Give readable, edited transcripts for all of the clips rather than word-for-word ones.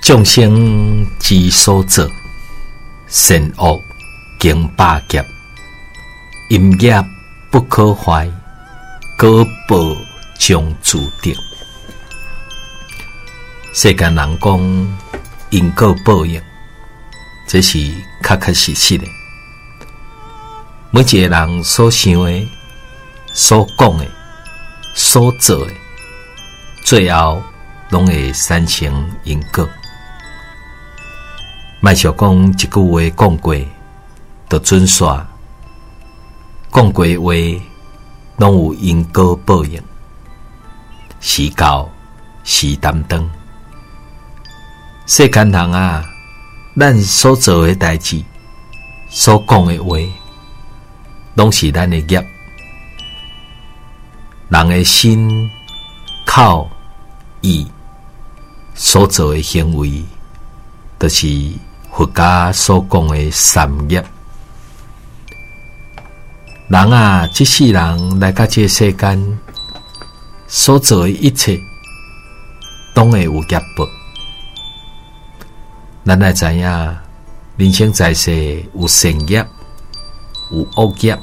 众生之所作，善恶经百劫，因业不可怀，果报将注定。世间人讲因果报应，这是确确实实的。每一个人所想的、所讲的、所做的，最后拢会产生因果。莫想讲一句话讲过就准煞，讲过的话拢有因果报应，时到时担当。世间人啊，咱所做的代志、所讲的话，拢是咱的业。人的心、口、意所做的行为，就是佛家所讲的三业。人啊，这世人来到这世间，所做的一切，拢会有业报。咱来知影，人生在世有善业，有恶业，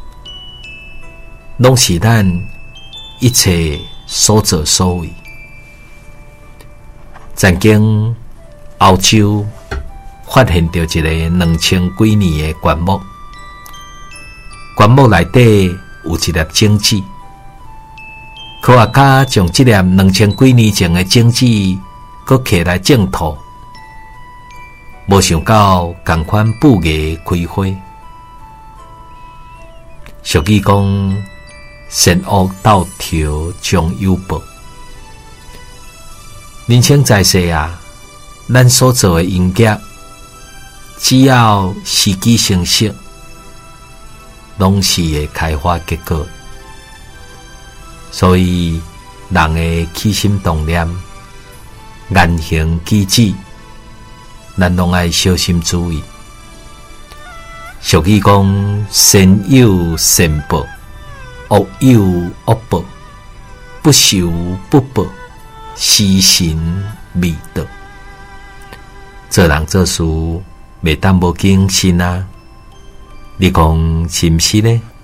拢是咱一切所作所为。曾经欧洲发现到一个2000几年的棺木，棺木内底有一粒种子，科学家将这粒2000几年前的种子搁起来种土，无想到同款不叶开花。俗语讲，善恶斗条将有报。人生在世啊，咱所做的因业，只要时机成熟，拢是会开花结果。所以，人的起心动念、言行举止，咱拢爱小心注意。俗语讲，善有善报，恶有恶报，不受不报，时辰未到。做人做事，袂当无谨慎啊！你讲是毋是呢？